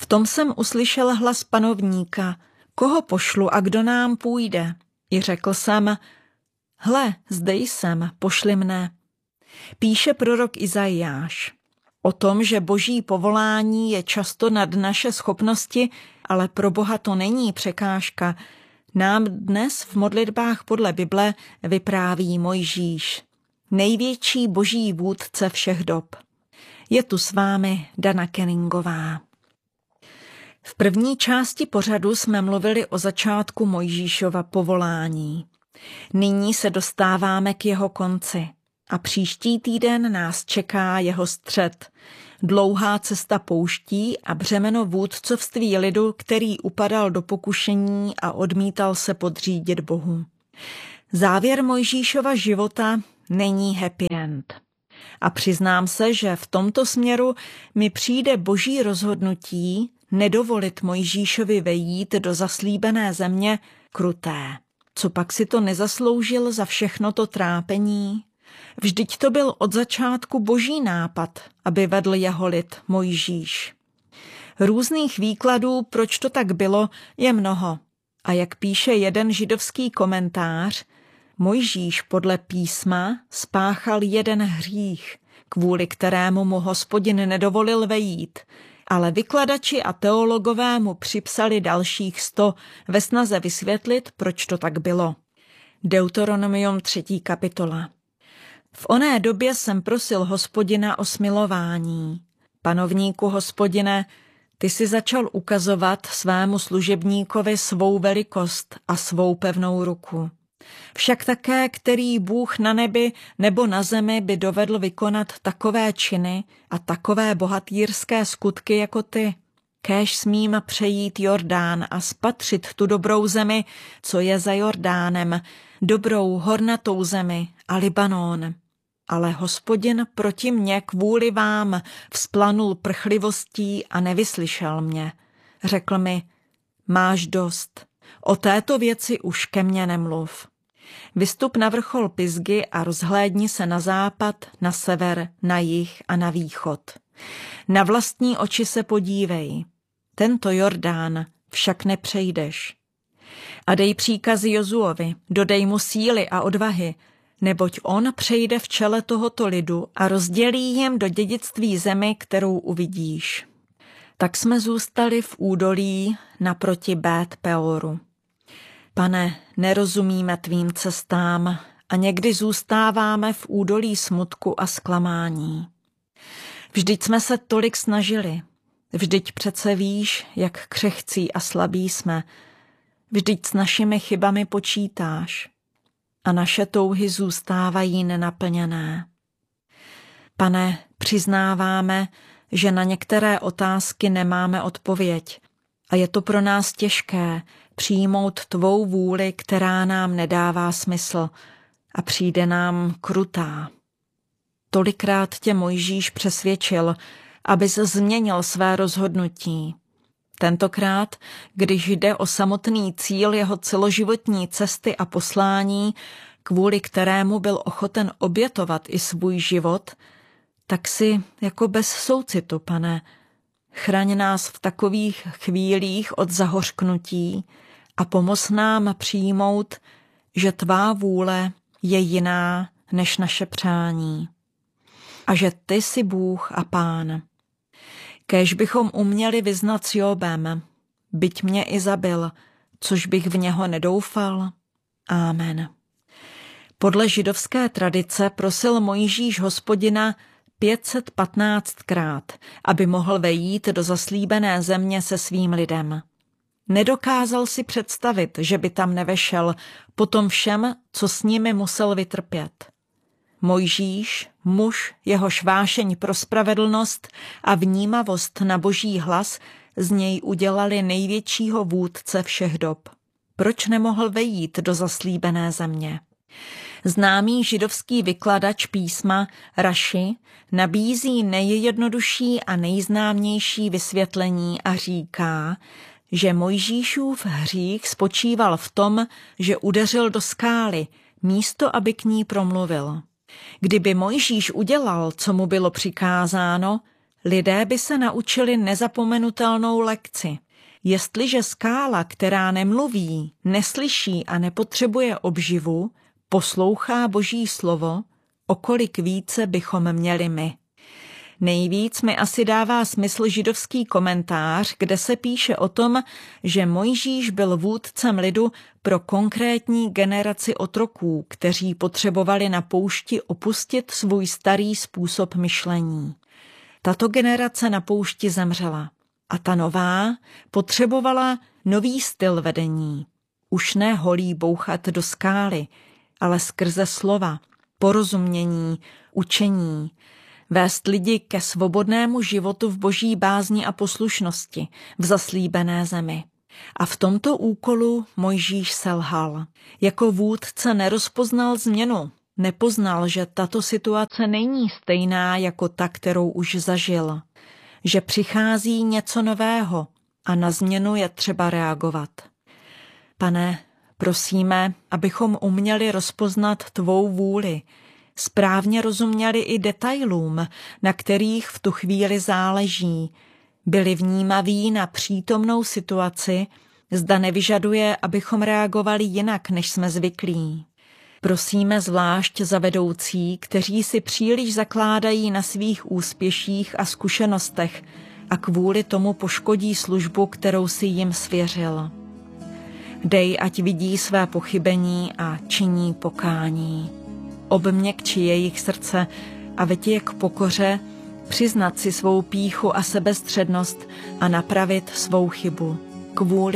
tom jsem uslyšel hlas panovníka, koho pošlu a kdo nám půjde. I řekl jsem, hle, zde jsem, pošli mne. Píše prorok Izajáš o tom, že boží povolání je často nad naše schopnosti, ale pro Boha to není překážka. Nám dnes v modlitbách podle Bible vypráví Mojžíš, největší boží vůdce všech dob. Je tu s vámi Dana Kenningová. V první části pořadu jsme mluvili o začátku Mojžíšova povolání. Nyní se dostáváme k jeho konci a příští týden nás čeká jeho střed. Dlouhá cesta pouští a břemeno vůdcovství lidu, který upadal do pokušení a odmítal se podřídit Bohu. Závěr Mojžíšova života není happy end. A přiznám se, že v tomto směru mi přijde boží rozhodnutí nedovolit Mojžíšovi vejít do zaslíbené země kruté. Co pak si to nezasloužil za všechno to trápení? Vždyť to byl od začátku boží nápad, aby vedl jeho lid Mojžíš. Různých výkladů, proč to tak bylo, je mnoho. A jak píše jeden židovský komentář, Mojžíš podle písma spáchal jeden hřích, kvůli kterému mu Hospodin nedovolil vejít, ale vykladači a teologové mu připsali dalších 100 ve snaze vysvětlit, proč to tak bylo. Deuteronomium 3. kapitola. V oné době jsem prosil Hospodina o smilování. Panovníku Hospodine, ty si začal ukazovat svému služebníkovi svou velikost a svou pevnou ruku. Však také, který Bůh na nebi nebo na zemi by dovedl vykonat takové činy a takové bohatýrské skutky jako ty. Kéž smím přejít Jordán a spatřit tu dobrou zemi, co je za Jordánem, dobrou hornatou zemi a Libanon. Ale Hospodin proti mně kvůli vám vzplanul prchlivostí a nevyslyšel mě. Řekl mi, máš dost, o této věci už ke mně nemluv. Vystup na vrchol Pisgy a rozhlédni se na západ, na sever, na jih a na východ. Na vlastní oči se podívej. Tento Jordán však nepřejdeš. A dej příkazy Jozuovi, dodej mu síly a odvahy, neboť on přejde v čele tohoto lidu a rozdělí jim do dědictví zemi, kterou uvidíš. Tak jsme zůstali v údolí naproti Bét Peoru. Pane, nerozumíme tvým cestám a někdy zůstáváme v údolí smutku a zklamání. Vždyť jsme se tolik snažili, vždyť přece víš, jak křehcí a slabí jsme, vždyť s našimi chybami počítáš a naše touhy zůstávají nenaplněné. Pane, přiznáváme, že na některé otázky nemáme odpověď a je to pro nás těžké přijmout tvou vůli, která nám nedává smysl a přijde nám krutá. Tolikrát tě Mojžíš přesvědčil, abys změnil své rozhodnutí. Tentokrát, když jde o samotný cíl jeho celoživotní cesty a poslání, kvůli kterému byl ochoten obětovat i svůj život, tak si jako bez soucitu, Pane, chraň nás v takových chvílích od zahořknutí a pomoz nám přijmout, že tvá vůle je jiná než naše přání a že ty jsi Bůh a Pán. Kéž bychom uměli vyznat s Jobem, byť mě i zabil, což bych v něho nedoufal. Amen. Podle židovské tradice prosil Mojžíš Hospodina 515krát, aby mohl vejít do zaslíbené země se svým lidem. Nedokázal si představit, že by tam nevešel po tom všem, co s nimi musel vytrpět. Mojžíš, muž, jehož vášeň pro spravedlnost a vnímavost na boží hlas z něj udělali největšího vůdce všech dob. Proč nemohl vejít do zaslíbené země? Známý židovský vykladač písma Raši nabízí nejjednodušší a nejznámější vysvětlení a říká, že Mojžíšův hřích spočíval v tom, že udeřil do skály, místo aby k ní promluvil. Kdyby Mojžíš udělal, co mu bylo přikázáno, lidé by se naučili nezapomenutelnou lekci. Jestliže skála, která nemluví, neslyší a nepotřebuje obživu, poslouchá Boží slovo, o kolik více bychom měli my. Nejvíc mi asi dává smysl židovský komentář, kde se píše o tom, že Mojžíš byl vůdcem lidu pro konkrétní generaci otroků, kteří potřebovali na poušti opustit svůj starý způsob myšlení. Tato generace na poušti zemřela a ta nová potřebovala nový styl vedení. Už ne holí bouchat do skály, ale skrze slova, porozumění, učení, vést lidi ke svobodnému životu v Boží bázni a poslušnosti v zaslíbené zemi. A v tomto úkolu Mojžíš selhal. Jako vůdce nerozpoznal změnu, nepoznal, že tato situace není stejná jako ta, kterou už zažil, že přichází něco nového a na změnu je třeba reagovat. Pane, prosíme, abychom uměli rozpoznat tvou vůli, správně rozuměli i detailům, na kterých v tu chvíli záleží, byli vnímaví na přítomnou situaci, zda nevyžaduje, abychom reagovali jinak, než jsme zvyklí. Prosíme zvlášť za vedoucí, kteří si příliš zakládají na svých úspěších a zkušenostech a kvůli tomu poškodí službu, kterou si jim svěřil. Dej, ať vidí své pochybení a činí pokání. Obměkči jejich srdce a veď je k pokoře, přiznat si svou pýchu a sebestřednost a napravit svou chybu. Kvůli